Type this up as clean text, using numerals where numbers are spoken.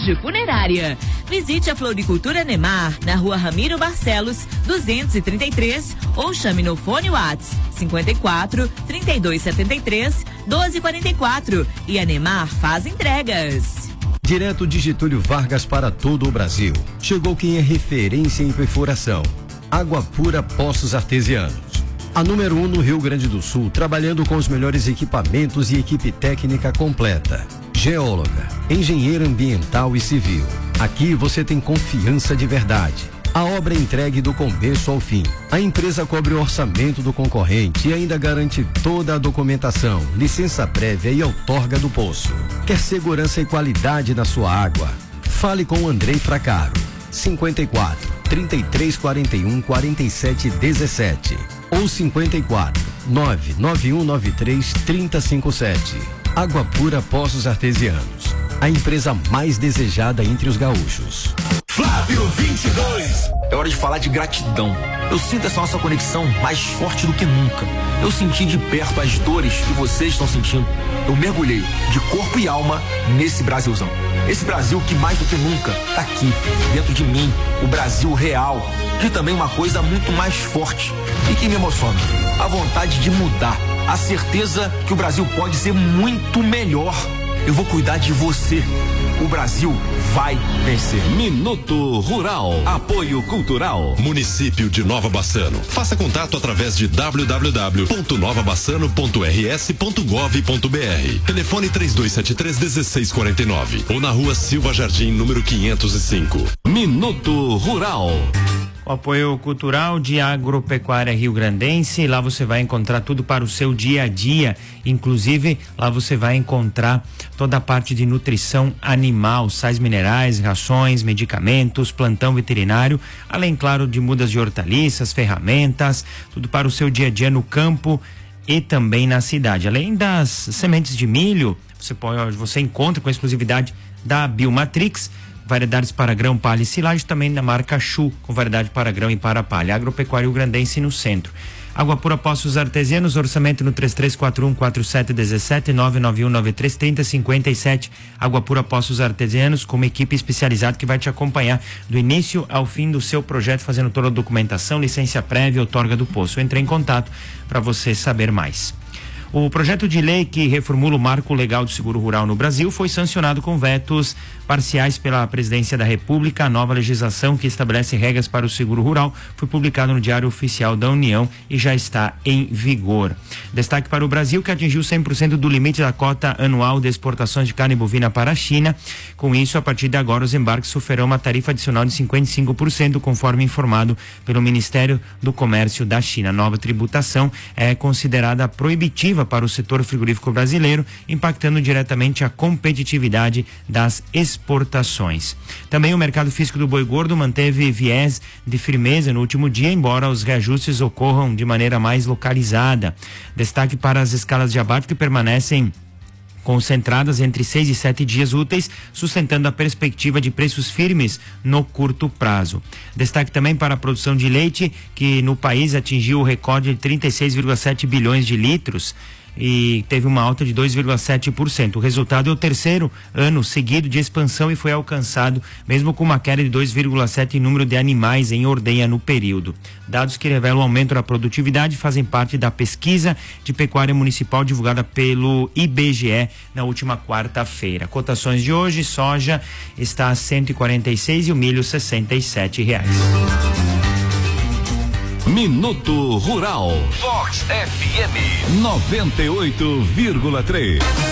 Jorge Funerária. Visite a Floricultura Nemar, na rua Ramiro Barcelos, 233, ou chame no fone Whats 54 3273 1244. E a Nemar faz entregas. Direto de Getúlio Vargas para todo o Brasil. Chegou quem é referência em perfuração. Água Pura Poços Artesianos. A número 1 no Rio Grande do Sul, trabalhando com os melhores equipamentos e equipe técnica completa. Geóloga, engenheira ambiental e civil. Aqui você tem confiança de verdade. A obra é entregue do começo ao fim. A empresa cobre o orçamento do concorrente e ainda garante toda a documentação, licença prévia e outorga do poço. Quer segurança e qualidade na sua água? Fale com Andrei Fracaro. 54 3341 4717 ou 54 99193 3057. Água Pura Poços Artesianos. A empresa mais desejada entre os gaúchos. Flávio 22. É hora de falar de gratidão. Eu sinto essa nossa conexão mais forte do que nunca. Eu senti de perto as dores que vocês estão sentindo. Eu mergulhei de corpo e alma nesse Brasilzão. Esse Brasil que mais do que nunca tá aqui, dentro de mim, o Brasil real. E também uma coisa muito mais forte e que me emociona: a vontade de mudar, a certeza que o Brasil pode ser muito melhor. Eu vou cuidar de você. O Brasil vai vencer. Minuto Rural. Apoio Cultural. Município de Nova Bassano. Faça contato através de www.novabassano.rs.gov.br. Telefone 3273-1649 ou na rua Silva Jardim, número 505. Minuto Rural. O apoio cultural de Agropecuária Rio Grandense. Lá você vai encontrar tudo para o seu dia a dia. Inclusive, lá você vai encontrar toda a parte de nutrição animal, sais minerais, rações, medicamentos, plantão veterinário, além, claro, de mudas de hortaliças, ferramentas, tudo para o seu dia a dia no campo e também na cidade. Além das sementes de milho, você encontra com exclusividade da Biomatrix variedades para grão, palha e silagem, também da marca Chu, com variedade para grão e para palha. Agropecuário Grandense no centro. Água Pura Poços Artesianos, orçamento no 33414717 991933057. Água Pura Poços Artesianos, com uma equipe especializada que vai te acompanhar do início ao fim do seu projeto, fazendo toda a documentação, licença prévia, outorga do poço. Entre em contato para você saber mais. O projeto de lei que reformula o marco legal do seguro rural no Brasil foi sancionado com vetos parciais pela Presidência da República. A nova legislação que estabelece regras para o seguro rural foi publicada no Diário Oficial da União e já está em vigor. Destaque para o Brasil, que atingiu 100% do limite da cota anual de exportações de carne bovina para a China. Com isso, a partir de agora, os embarques sofrerão uma tarifa adicional de 55%, conforme informado pelo Ministério do Comércio da China. A nova tributação é considerada proibitiva para o setor frigorífico brasileiro, impactando diretamente a competitividade das exportações. Também o mercado físico do boi gordo manteve viés de firmeza no último dia, embora os reajustes ocorram de maneira mais localizada. Destaque para as escalas de abate, que permanecem concentradas entre 6 e 7 dias úteis, sustentando a perspectiva de preços firmes no curto prazo. Destaque também para a produção de leite, que no país atingiu o recorde de 36,7 bilhões de litros e teve uma alta de 2,7%. O resultado é o terceiro ano seguido de expansão e foi alcançado mesmo com uma queda de 2,7% em número de animais em ordenha no período. Dados que revelam o aumento da produtividade fazem parte da pesquisa de pecuária municipal divulgada pelo IBGE na última quarta-feira. Cotações de hoje: soja está a 146 e o milho R$67. Minuto Rural. Vox FM 98,3.